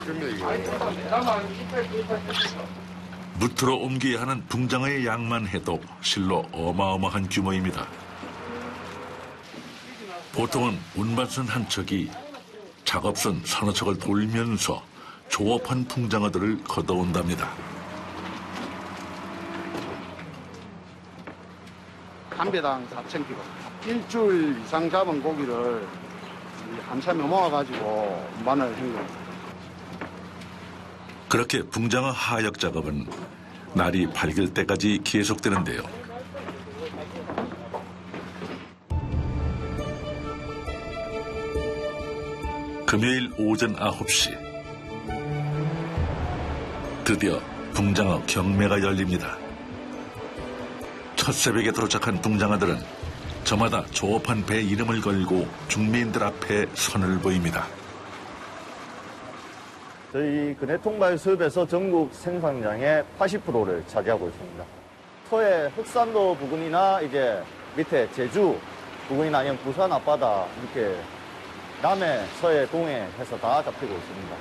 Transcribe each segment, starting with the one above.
무트로 옮겨야 하는 붕장어의 양만 해도 실로 어마어마한 규모입니다. 보통은 운반선 한 척이 작업선 서너 척을 돌면서 조업한 붕장어들을 걷어온답니다. 한 배당 4,000kg. 일주일 이상 잡은 고기를 한참에 모아가지고 운반을 한 거예요. 그렇게 붕장어 하역 작업은 날이 밝을 때까지 계속되는데요. 금요일 오전 9시. 드디어 붕장어 경매가 열립니다. 첫 새벽에 도착한 붕장어들은 저마다 조업한 배 이름을 걸고 중매인들 앞에 선을 보입니다. 저희 근해통발 수입에서 전국 생산량의 80%를 차지하고 있습니다. 서해 흑산도 부근이나 이제 밑에 제주 부근이나 아니면 부산 앞바다 이렇게 남해, 서해, 동해 해서 다 잡히고 있습니다.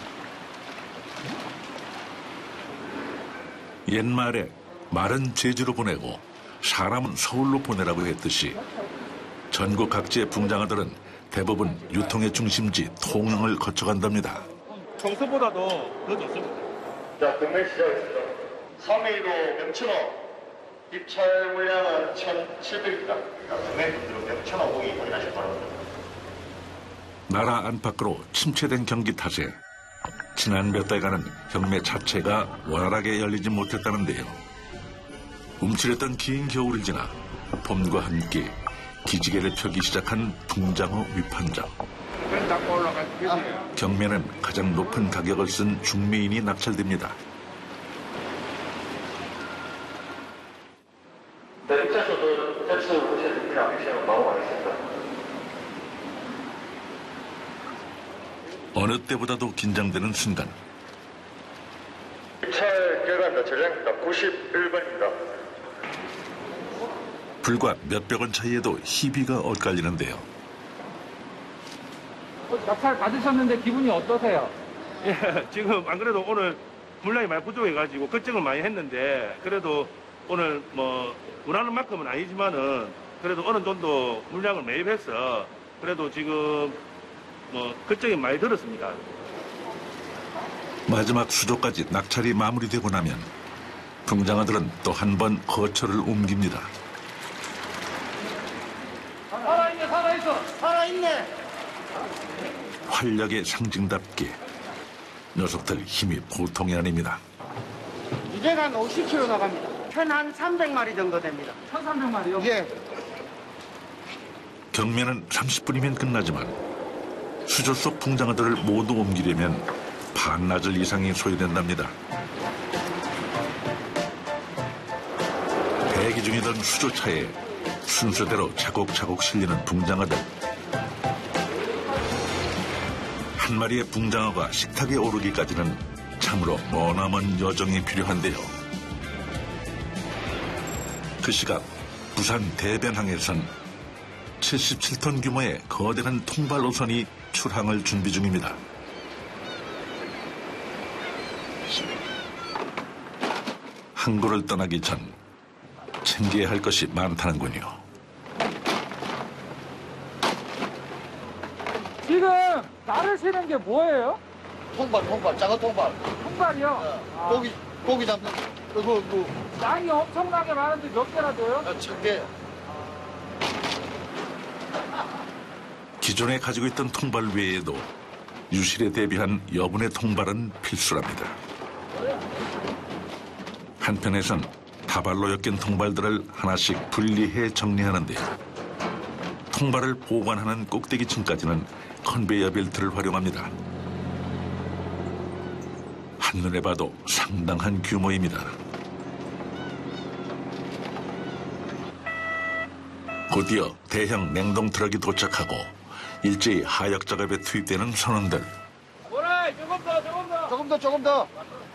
옛말에 말은 제주로 보내고 사람은 서울로 보내라고 했듯이 전국 각지의 붕장어들은 대부분 유통의 중심지 통영을 거쳐간답니다. 평소보다도 더 좋습니다. 자, 경매 시작했습니다. 3일도 명천어 입찰 물량은 1,700입니다. 경매분들은 명천어 고기 확인하시기 바랍니다. 나라 안팎으로 침체된 경기 탓에 지난 몇 달간은 경매 자체가 원활하게 열리지 못했다는데요. 움츠렸던 긴 겨울을 지나 봄과 함께 기지개를 펴기 시작한 붕장어 위판장. 경매는 가장 높은 가격을 쓴 중매인이 낙찰됩니다. 어느 때보다도 긴장되는 순간. 입찰 결과입니다. 전량입니다. 91번입니다. 불과 몇백 원 차이에도 희비가 엇갈리는데요. 낙찰 받으셨는데 기분이 어떠세요? 예, 지금 안 그래도 오늘 물량이 많이 부족해가지고 걱정을 많이 했는데 그래도 오늘 뭐 원하는 만큼은 아니지만은 그래도 어느 정도 물량을 매입해서 그래도 지금 뭐 걱정이 많이 들었습니다. 마지막 수조까지 낙찰이 마무리되고 나면 붕장어들은 또 한 번 거처를 옮깁니다. 살아있네, 살아있어! 살아있네! 활력의 상징답게 녀석들 힘이 보통이 아닙니다. 이제는 한 50kg 나갑니다. 편 한 300마리 정도 됩니다. 1,300마리요? 예. 경매는 30분이면 끝나지만 수조 속 붕장어들을 모두 옮기려면 반나절 이상이 소요된답니다. 대기 중이던 수조차에 순서대로 차곡차곡 실리는 붕장어들. 한 마리의 붕장어가 식탁에 오르기까지는 참으로 머나먼 여정이 필요한데요. 그 시각 부산 대변항에선 77톤 규모의 거대한 통발 호선이 출항을 준비 중입니다. 항구를 떠나기 전 챙겨야 할 것이 많다는군요. 지금 나를 쉬는 게 뭐예요? 통발, 작은 통발. 통발이요? 고기 잡는, 양이 엄청나게 많은데 몇 개나 돼요? 1,000개. 기존에 가지고 있던 통발 외에도 유실에 대비한 여분의 통발은 필수랍니다. 한편에선 다발로 엮인 통발들을 하나씩 분리해 정리하는데요. 통발을 보관하는 꼭대기층까지는 컨베이어 벨트를 활용합니다. 한눈에 봐도 상당한 규모입니다. 곧이어 대형 냉동 트럭이 도착하고 일제히 하역 작업에 투입되는 선원들. 뭐라, 조금 더.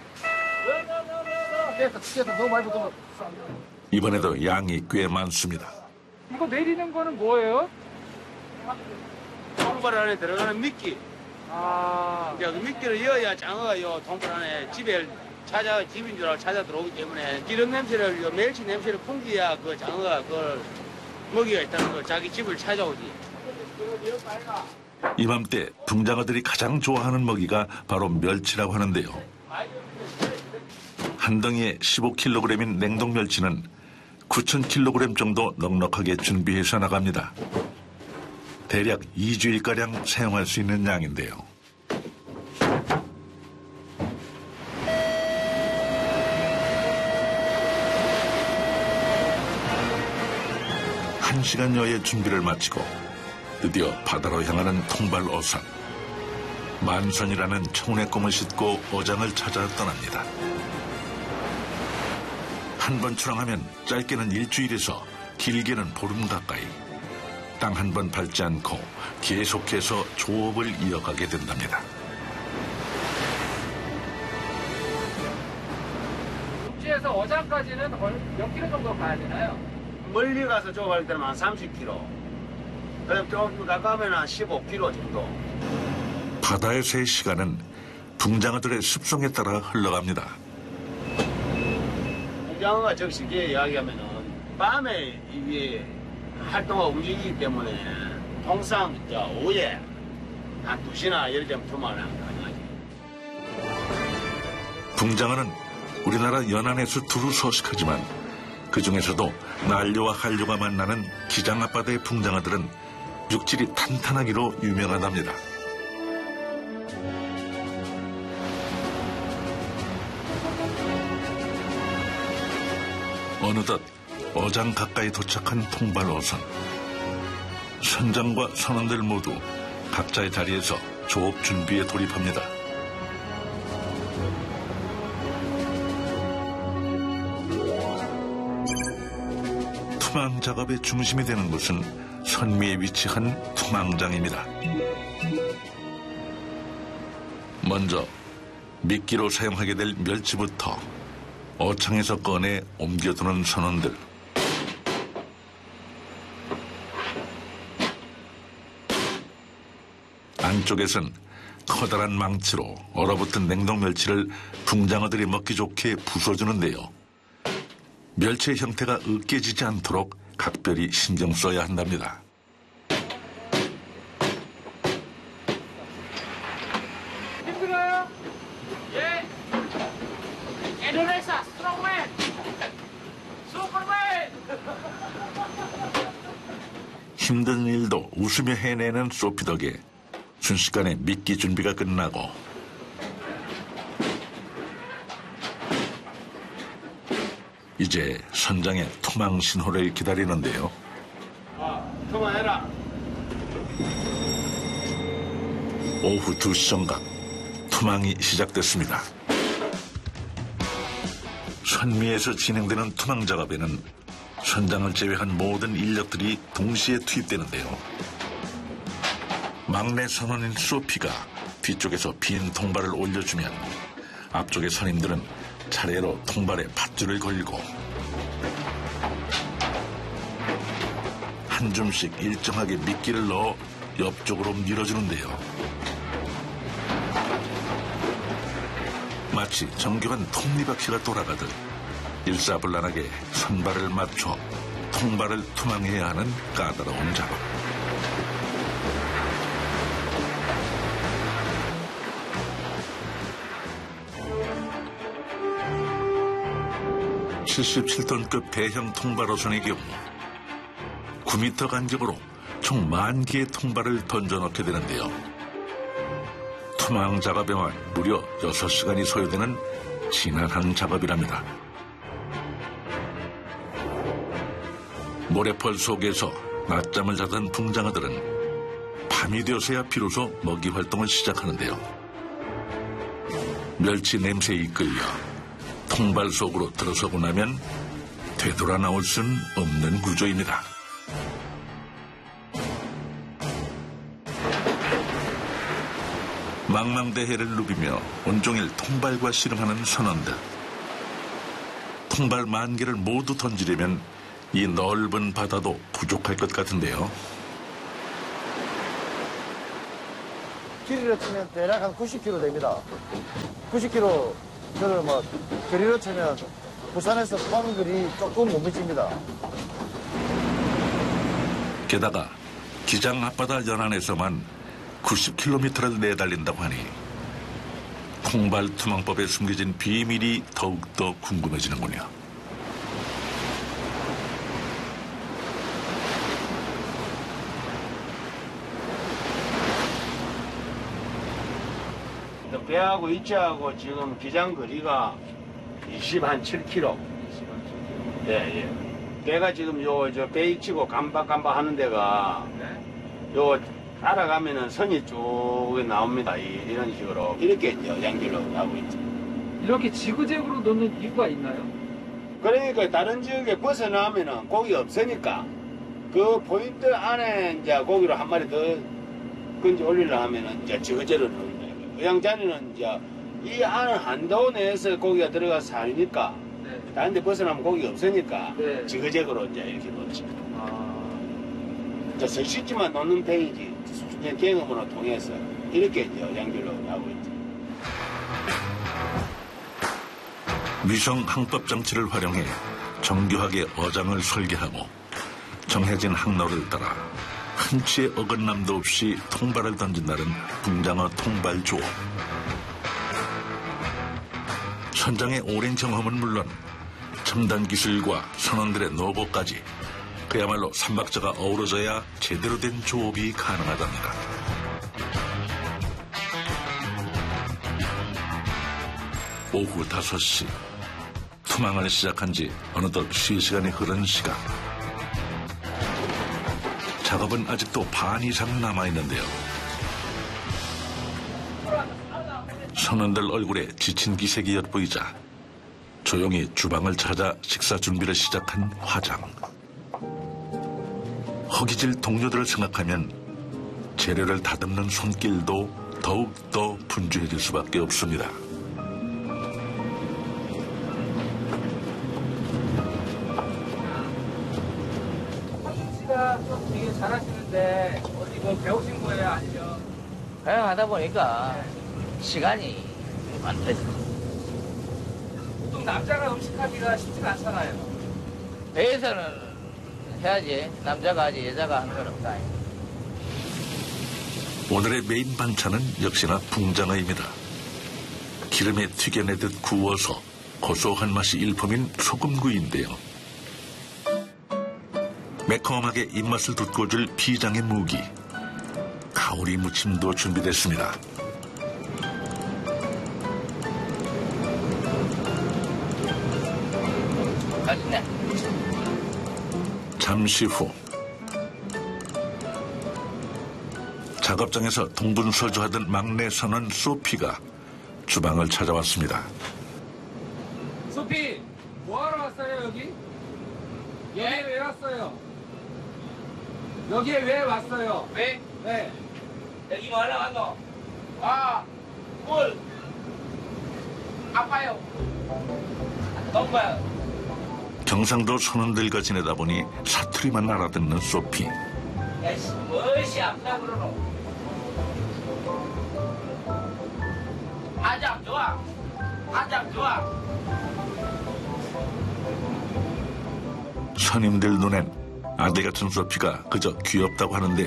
너무 많이 붙으면. 이번에도 양이 꽤 많습니다. 이거 내리는 거는 뭐예요? 통발 안에 들어가는 미끼. 아, 이제 그 미끼를 이어야 장어가 요 동굴 안에 집인 줄 알고 찾아 들어오기 때문에 기름 냄새를 요 멸치 냄새를 풍기야 그 장어가 그걸 먹이가 있다는 걸 자기 집을 찾아오지. 이맘때 붕장어들이 가장 좋아하는 먹이가 바로 멸치라고 하는데요. 한 덩이에 15kg인 냉동 멸치는 9,000kg 정도 넉넉하게 준비해서 나갑니다. 대략 2주일가량 사용할 수 있는 양인데요. 한 시간여의 준비를 마치고 드디어 바다로 향하는 통발어선. 만선이라는 청운의 꿈을 싣고 어장을 찾아 떠납니다. 한 번 출항하면 짧게는 일주일에서 길게는 보름 가까이 땅 한 번 밟지 않고 계속해서 조업을 이어가게 된답니다. 육지에서 어장까지는 몇 킬로 정도 가야 되나요? 멀리 가서 좁아할 때는 한 30km. 그럼 좀 가까우면 한 15km 정도. 바다에서의 시간은 붕장어들의 습성에 따라 흘러갑니다. 붕장어가 적시기에 이야기하면은 밤에 이게 활동하고 움직이기 때문에 통상 오후에 한 2시나 이럴 때면 투마는 가능하지. 붕장어는 우리나라 연안에서 두루 서식하지만 그 중에서도 난류와 한류가 만나는 기장 앞바다의 붕장어들은 육질이 탄탄하기로 유명하답니다. 어느덧 어장 가까이 도착한 통발어선. 선장과 선원들 모두 각자의 자리에서 조업 준비에 돌입합니다. 투망 작업의 중심이 되는 곳은 선미에 위치한 투망장입니다. 먼저 미끼로 사용하게 될 멸치부터 어창에서 꺼내 옮겨두는 선원들. 안쪽에선 커다란 망치로 얼어붙은 냉동 멸치를 붕장어들이 먹기 좋게 부숴주는데요. 멸치의 형태가 으깨지지 않도록 각별히 신경 써야 한답니다. 힘들어요? 예. 인도네시아 스트롱맨. 슈퍼맨. 힘든 일도 웃으며 해내는 소피 덕에 순식간에 미끼 준비가 끝나고 이제 선장의 투망 신호를 기다리는데요. 투마해라. 오후 2시 정각 투망이 시작됐습니다. 선미에서 진행되는 투망 작업에는 선장을 제외한 모든 인력들이 동시에 투입되는데요. 막내 선원인 소피가 뒤쪽에서 빈 통발을 올려주면 앞쪽의 선임들은 차례로 통발에 밧줄을 걸고 한 줌씩 일정하게 미끼를 넣어 옆쪽으로 밀어주는데요. 마치 정교한 톱니바퀴가 돌아가듯 일사불란하게 선발을 맞춰 통발을 투망해야 하는 까다로운 작업. (77톤급) 대형 통발어선의 경우 9m 간격으로 총 10,000개의 통발을 던져넣게 되는데요. 투망 작업에만 무려 6시간이 소요되는 지난한 작업이랍니다. 모래펄 속에서 낮잠을 자던 붕장어들은 밤이 되어서야 비로소 먹이 활동을 시작하는데요. 멸치 냄새에 이끌려 통발 속으로 들어서고 나면 되돌아 나올 순 없는 구조입니다. 망망대해를 누비며 온종일 통발과 씨름하는 선원들. 통발 10,000개를 모두 던지려면 이 넓은 바다도 부족할 것 같은데요. 길이로 치면 대략 한 90km 됩니다. 90km 저를 뭐 거리로 치면 부산에서 포항 거리 조금 못 미칩니다. 게다가 기장 앞바다 연안에서만 90km를 내달린다고 하니 콩발 투망법에 숨겨진 비밀이 더욱더 궁금해지는군요. 배하고 이차하고 지금 기장 거리가 27km. 예, 예. 배가 지금 배 익히고 깜박깜박 하는 데가 요 따라가면은 선이 쭉 나옵니다. 이런 식으로. 이렇게 연길로 하고 있죠. 이렇게 지그재그로 놓는 이유가 있나요? 그러니까 다른 지역에 벗어나면은 고기 없으니까 그 포인트 안에 이제 고기를 한 마리 더 건져 올리려 하면은 이제 지그재그로 넣는 거예요. 그냥 자리는 이제 이 안은 한도 내에서 고기가 들어가서 살니까 네. 다른 데 벗어나면 고기가 없으니까 네. 지그재그로 이제 이렇게 놓지. 아, 이제 설식지만 놓는 페이지 경험으로 통해서 이렇게 이제 연결로 하고 있죠. 위성 항법 장치를 활용해 정교하게 어장을 설계하고 정해진 항로를 따라 한치의 어긋남도 없이 통발을 던진다는 붕장어 통발 조업. 선장의 오랜 경험은 물론 첨단 기술과 선원들의 노고까지 그야말로 삼박자가 어우러져야 제대로 된 조업이 가능하답니다. 오후 5시 투망을 시작한 지 어느덧 쉴 시간이 흐른 시각. 작업은 아직도 반 이상 남아있는데요. 선원들 얼굴에 지친 기색이 엿보이자 조용히 주방을 찾아 식사 준비를 시작한 화장. 허기질 동료들을 생각하면 재료를 다듬는 손길도 더욱더 분주해질 수밖에 없습니다. 씨가 좀 되게 잘하시는데 어디 뭐 배우신 거예요? 아니면? 그냥 하다 보니까 시간이 안 되죠. 보통 남자가 음식하기가 쉽지가 않잖아요. 배에서는 해야지. 남자가 하지 여자가 하는 건 없다. 오늘의 메인 반찬은 역시나 붕장어입니다. 기름에 튀겨내듯 구워서 고소한 맛이 일품인 소금구이인데요. 매콤하게 입맛을 돋궈줄 비장의 무기, 가오리 무침도 준비됐습니다. 맛있네. 잠시 후 작업장에서 동분서주하던 막내 선원 소피가 주방을 찾아왔습니다. 소피, 뭐하러 왔어요 여기? 여기에 왜 왔어요? 여기에 왜 왔어요? 왜? 네. 여기 뭐 하러 왔노? 아, 물. 아파요. 너무요. 경상도 선원들과 지내다 보니 사투리만 알아듣는 소피. 야씨, 무엇이 아프다 그러노? 한장 좋아. 한장 좋아. 선임들 눈엔 아들 같은 소피가 그저 귀엽다고 하는데요.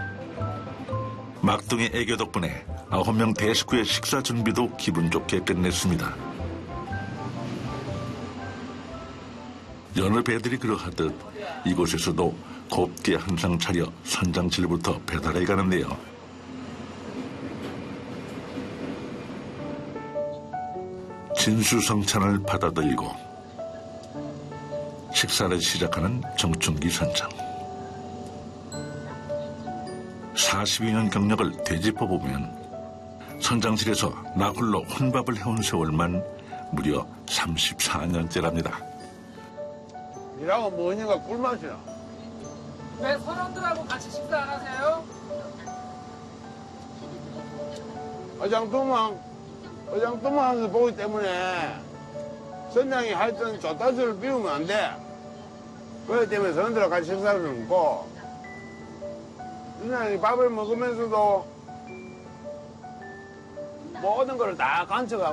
막둥이 애교 덕분에 9명 대식구의 식사 준비도 기분 좋게 끝냈습니다. 여느 배들이 그러하듯 이곳에서도 곱게 한 상 차려 선장실부터 배달해 가는데요. 진수성찬을 받아들이고 식사를 시작하는 정춘기 선장. 42년 경력을 되짚어보면 선장실에서 나 홀로 혼밥을 해온 세월만 무려 34년째랍니다. 일하고 뭐니까 꿀맛이야. 왜 선원들하고 같이 식사 안 하세요? 어장뚜망에서 보기 때문에 선장이 하여튼 줬다주를 비우면 안 돼. 그렇기 때문에 선원들하고 같이 식사를 먹고 선장이 밥을 먹으면서도 모든 걸 다 간척하고